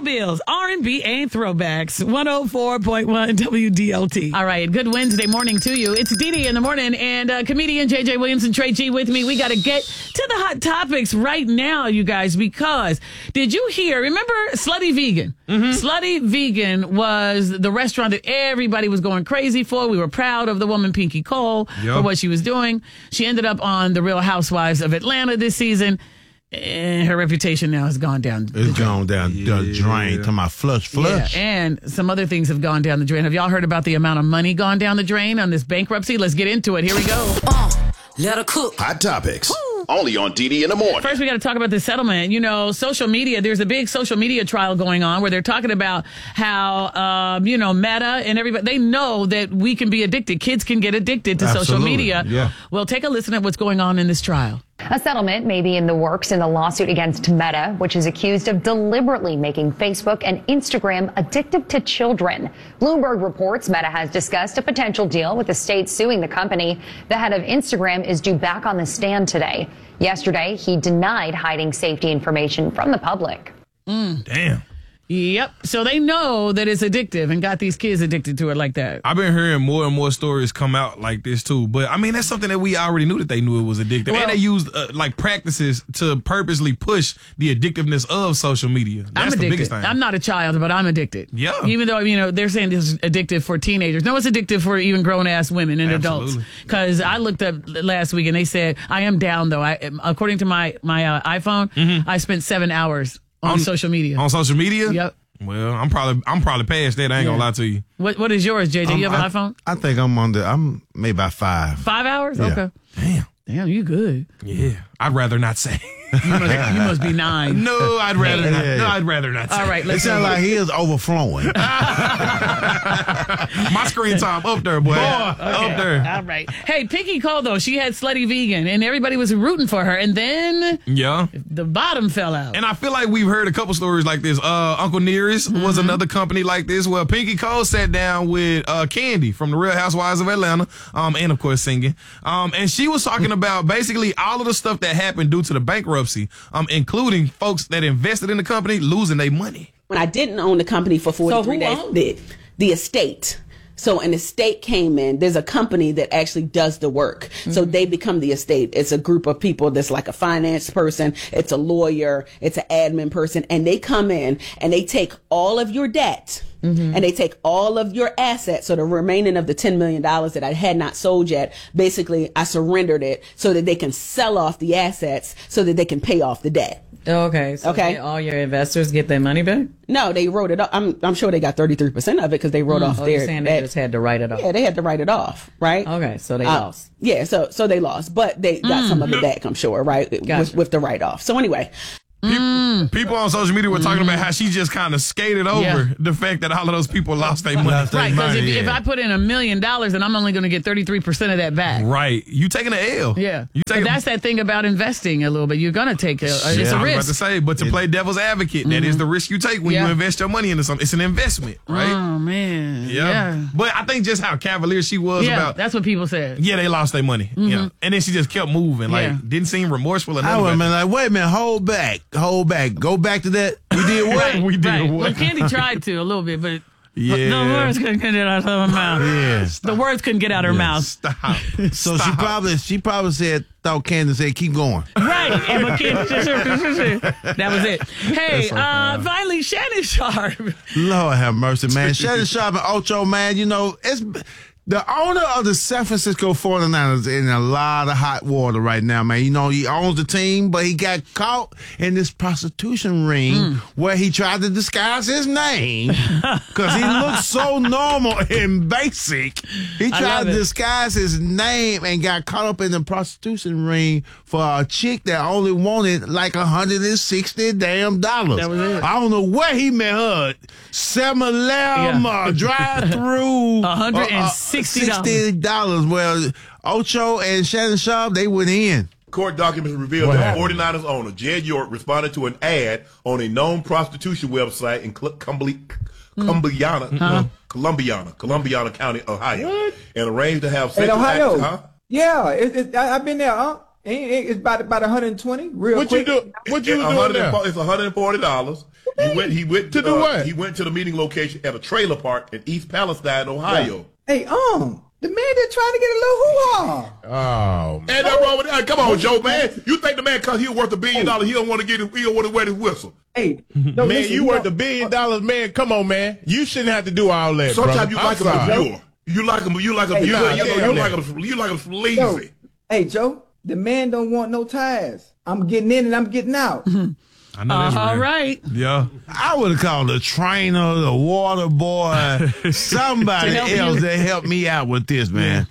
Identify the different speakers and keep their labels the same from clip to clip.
Speaker 1: Showbills, R&B, and throwbacks. 104.1 WDLT. All right, good Wednesday morning to you. It's Dee in the morning, and comedian JJ Williams and Trey G with me. We got to get to the hot topics right now, you guys, because did you hear, remember Slutty Vegan? Mm-hmm. Slutty Vegan was the restaurant that everybody was going crazy for. We were proud of the woman, Pinky Cole, for what she was doing. She ended up on The Real Housewives of Atlanta this season. And her reputation now has gone down.
Speaker 2: It's gone down the drain. To my flush.
Speaker 1: Yeah, and some other things have gone down the drain. Have y'all heard about the amount of money gone down the drain on this bankruptcy? Let's get into it. Here we go.
Speaker 3: Let her cook.
Speaker 4: Hot topics. Only on Dee in the morning.
Speaker 1: First, we got to talk about this settlement. You know, social media, there's a big social media trial going on where they're talking about how, Meta and everybody, they know that we can be addicted. Kids can get addicted to social media.
Speaker 2: Yeah.
Speaker 1: Well, take a listen at what's going on in this trial.
Speaker 5: A settlement may be in the works in the lawsuit against Meta, which is accused of deliberately making Facebook and Instagram addictive to children. Bloomberg reports Meta has discussed a potential deal with the state suing the company. The head of Instagram is due back on the stand today. Yesterday, he denied hiding safety information from the public.
Speaker 2: Damn.
Speaker 1: Yep. So they know that it's addictive and got these kids addicted to it like that.
Speaker 6: I've been hearing more and more stories come out like this too. But I mean, that's something that we already knew that they knew it was addictive.
Speaker 1: Well,
Speaker 6: and they used practices to purposely push the addictiveness of social media. That's
Speaker 1: I'm addicted.
Speaker 6: The biggest thing.
Speaker 1: I'm not a child, but I'm addicted.
Speaker 6: Yeah.
Speaker 1: Even though, they're saying this is addictive for teenagers. No, it's addictive for even grown-ass women and adults. Because I looked up last week and they said, I am down, though. According to my iPhone, I spent 7 hours on social media.
Speaker 6: On social media?
Speaker 1: Yep.
Speaker 6: Well, I'm probably past that. I ain't gonna lie to you.
Speaker 1: What is yours, JJ? You have an iPhone?
Speaker 2: I think I'm maybe about 5.
Speaker 1: 5 hours?
Speaker 2: Yeah.
Speaker 1: Okay. Damn, you good.
Speaker 6: Yeah. I'd rather not say.
Speaker 1: You must be 9.
Speaker 6: No, I'd rather not. No, I'd rather not say.
Speaker 1: All right,
Speaker 2: It
Speaker 1: let's
Speaker 2: sounds like he is overflowing.
Speaker 6: My screen time up there, boy. Up there.
Speaker 1: All right. Hey, Pinky Cole, though, she had Slutty Vegan, and everybody was rooting for her, and then the bottom fell out.
Speaker 6: And I feel like we've heard a couple stories like this. Uncle Nearest was another company like this. Well, Pinky Cole sat down with Candy from The Real Housewives of Atlanta, and of course singing. And she was talking about basically all of the stuff that happened due to the bankruptcy, including folks that invested in the company losing their money.
Speaker 7: When I didn't own the company for 43 days, the estate. So an estate came in. There's a company that actually does the work. So they become the estate. It's a group of people that's like a finance person. It's a lawyer. It's an admin person. And they come in and they take all of your debt. And they take all of your assets. So the remaining of the $10 million that I had not sold yet, basically I surrendered it so that they can sell off the assets so that they can pay off the debt.
Speaker 8: Okay. So
Speaker 7: okay.
Speaker 8: Did all your investors get their money back?
Speaker 7: No, they wrote it off. I'm sure they got 33% of it because they wrote off their.
Speaker 8: You're saying they just had to write it off?
Speaker 7: Yeah, they had to write it off, right?
Speaker 8: Okay, so they lost.
Speaker 7: Yeah, so they lost, but they got some of it back, I'm sure, right?
Speaker 8: Gotcha.
Speaker 7: With the write off. So anyway.
Speaker 6: People on social media were talking about how she just kind of skated over the fact that all of those people lost their money.
Speaker 1: Right, because if I put in $1 million, then I'm only going to get 33% of that back.
Speaker 6: Right. You taking an L.
Speaker 1: Yeah. But that's that thing about investing a little bit. You're going to take it's a risk.
Speaker 6: I was about to say, but to play devil's advocate, that is the risk you take when you invest your money into something. It's an investment, right?
Speaker 1: Oh, man.
Speaker 6: Yeah. But I think just how cavalier she was about.
Speaker 1: That's what people said.
Speaker 6: Yeah, they lost their money. Yeah. And then she just kept moving. Didn't seem remorseful enough.
Speaker 2: I would have been like, wait a minute, hold back. Go back to that. We did what?
Speaker 6: We did what?
Speaker 1: Well, Candy tried to a little bit, but
Speaker 6: the
Speaker 1: words couldn't get out of her mouth.
Speaker 2: Yeah.
Speaker 1: The words couldn't get out her mouth.
Speaker 6: Stop.
Speaker 2: So she probably thought Candy said, keep going.
Speaker 1: Right. And but Candy that was it. Hey, finally, Shannon Sharpe.
Speaker 2: Lord have mercy, man. Shannon Sharpe and Ocho, man, it's the owner of the San Francisco 49ers is in a lot of hot water right now, man. He owns the team, but he got caught in this prostitution ring where he tried to disguise his name because he looked so normal and basic. He tried to disguise his name and got caught up in the prostitution ring for a chick that only wanted like $160 damn dollars.
Speaker 1: That was it.
Speaker 2: I don't know where he met her. 7-Eleven, drive-through. $160. Well, Ocho and Shannon Sharpe, they went in.
Speaker 9: Court documents revealed that 49ers owner Jed York responded to an ad on a known prostitution website in Columbiana County, Ohio, and arranged to have sexual
Speaker 10: Ohio.
Speaker 9: acts.
Speaker 10: Yeah, I've been there.
Speaker 3: It's about 120. Real
Speaker 9: what
Speaker 3: quick.
Speaker 9: You do? What you doing there? It's $140. He went
Speaker 2: to do what?
Speaker 9: He went to the meeting location at a trailer park in East Palestine, Ohio.
Speaker 3: Hey, the man that's trying to get a little hoo-ha.
Speaker 2: Oh,
Speaker 9: ain't nothing wrong with that. Come on, Joe, man. You think the man, because he's worth $1 billion, he don't want to wet his whistle.
Speaker 3: Hey,
Speaker 2: no, man, you worth $1 billion, man. Come on, man. You shouldn't have to do all that.
Speaker 9: Sometimes you like him pure. You like him. You like him lazy.
Speaker 3: Hey, Joe, the man don't want no ties. I'm getting in and I'm getting out.
Speaker 6: I know that's
Speaker 1: all right.
Speaker 6: Yeah.
Speaker 2: I would have called the trainer, the water boy, somebody else that helped me out with this, man.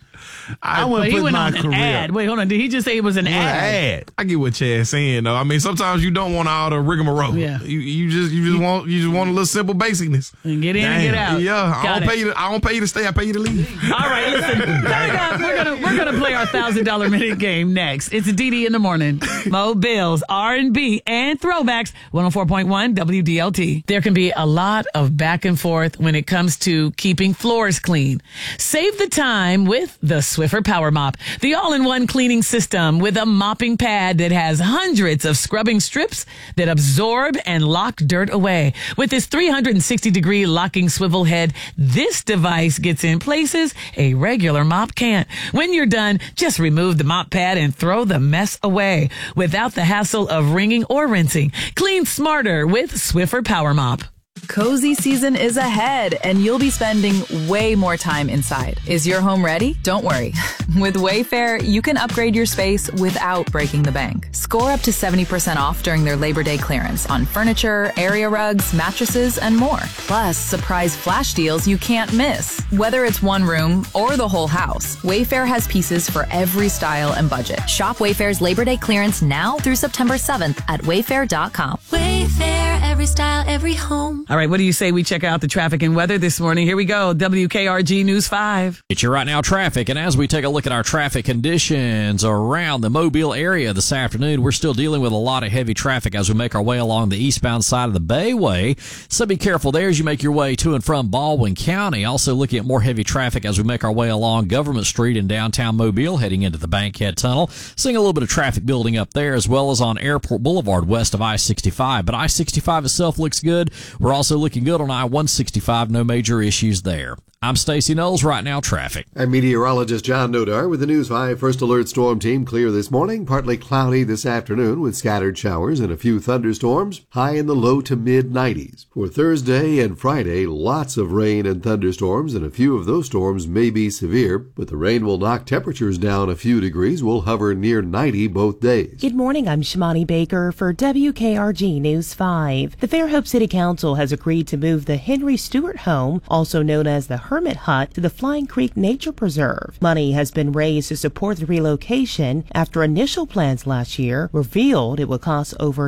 Speaker 2: I wouldn't put my career.
Speaker 1: Ad. Wait, hold on. Did he just say it was an ad?
Speaker 6: I get what Chad's saying, though. I mean, sometimes you don't want all the rigmarole.
Speaker 1: Yeah.
Speaker 6: You just want a little simple basicness.
Speaker 1: And get in and get out.
Speaker 6: Yeah. I don't pay you to stay. I pay you to leave.
Speaker 1: All right, listen. Coming up, we're gonna play our $1,000 minute game next. It's DD in the morning. Mo Bills, R&B, and throwbacks. 104.1 WDLT. There can be a lot of back and forth when it comes to keeping floors clean. Save the time with the Swiffer Power Mop, the all-in-one cleaning system with a mopping pad that has hundreds of scrubbing strips that absorb and lock dirt away. With its 360-degree locking swivel head, this device gets in places a regular mop can't. When you're done, just remove the mop pad and throw the mess away without the hassle of wringing or rinsing. Clean smarter with Swiffer Power Mop.
Speaker 10: Cozy season is ahead, and you'll be spending way more time inside. Is your home ready? Don't worry. With Wayfair, you can upgrade your space without breaking the bank. Score up to 70% off during their Labor Day clearance on furniture, area rugs, mattresses, and more. Plus, surprise flash deals you can't miss. Whether it's one room or the whole house, Wayfair has pieces for every style and budget. Shop Wayfair's Labor Day clearance now through September 7th at wayfair.com.
Speaker 11: Wayfair, every style, every home.
Speaker 1: All right, what do you say we check out the traffic and weather this morning? Here we go. WKRG News 5.
Speaker 12: It's your right now traffic, and as we take a look at our traffic conditions around the Mobile area this afternoon, we're still dealing with a lot of heavy traffic as we make our way along the eastbound side of the Bayway. So be careful there as you make your way to and from Baldwin County. Also looking at more heavy traffic as we make our way along Government Street in downtown Mobile, heading into the Bankhead Tunnel. Seeing a little bit of traffic building up there, as well as on Airport Boulevard west of I-65. But I-65 itself looks good. We're also looking good on I-165. No major issues there. I'm Stacey Knowles. Right now, traffic.
Speaker 13: I'm meteorologist John Nodar with the News 5 First Alert Storm Team. Clear this morning, partly cloudy this afternoon with scattered showers and a few thunderstorms, high in the low to mid-90s. For Thursday and Friday, lots of rain and thunderstorms, and a few of those storms may be severe, but the rain will knock temperatures down a few degrees. We'll hover near 90 both days.
Speaker 14: Good morning, I'm Shimani Baker for WKRG News 5. The Fairhope City Council has agreed to move the Henry Stewart home, also known as the Hermit Hut, to the Flying Creek Nature Preserve. Money has been raised to support the relocation after initial plans last year revealed it would cost over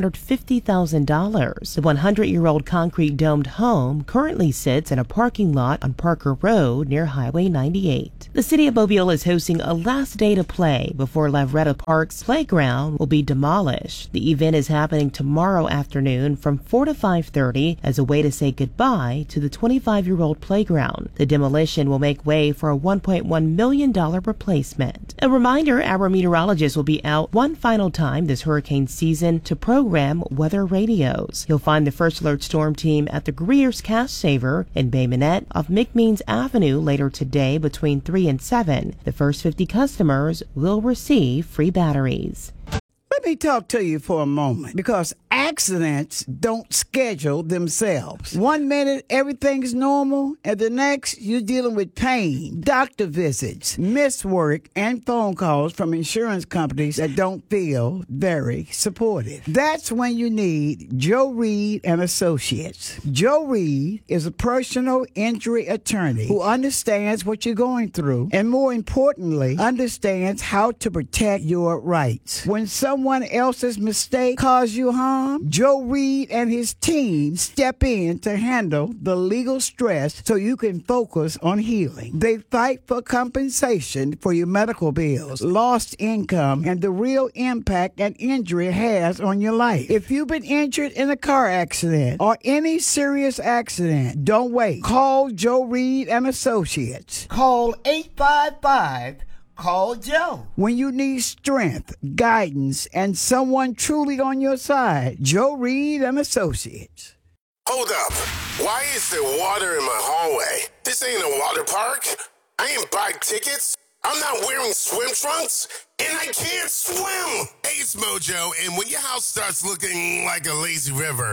Speaker 14: $350,000. The 100-year-old concrete domed home currently sits in a parking lot on Parker Road near Highway 98. The city of Mobile is hosting a last day to play before Lavretta Park's playground will be demolished. The event is happening tomorrow afternoon from 4 to 5:30 as a way to say goodbye to the 25-year-old playground. The demolition will make way for a $1.1 million replacement. A reminder, our meteorologist will be out one final time this hurricane season to program weather radios. You'll find the First Alert Storm Team at the Greer's Cash Saver in Bay Minette off McMeans Avenue later today between 3 and 7. The first 50 customers will receive free batteries.
Speaker 15: Let me talk to you for a moment, because accidents don't schedule themselves. 1 minute, everything's normal, and the next, you're dealing with pain, doctor visits, missed work, and phone calls from insurance companies that don't feel very supportive. That's when you need Joe Reed and Associates. Joe Reed is a personal injury attorney who understands what you're going through, and more importantly, understands how to protect your rights. When someone else's mistake cause you harm, Joe Reed and his team step in to handle the legal stress so you can focus on healing. They fight for compensation for your medical bills, lost income, and the real impact an injury has on your life. If you've been injured in a car accident or any serious accident, don't wait. Call Joe Reed and Associates.
Speaker 16: Call 855
Speaker 15: Call Joe. When you need strength, guidance, and someone truly on your side, Joe Reed and Associates.
Speaker 16: Hold up. Why is there water in my hallway? This ain't a water park. I ain't buy tickets. I'm not wearing swim trunks, and I can't swim. Hey, it's Mojo, and when your house starts looking like a lazy river,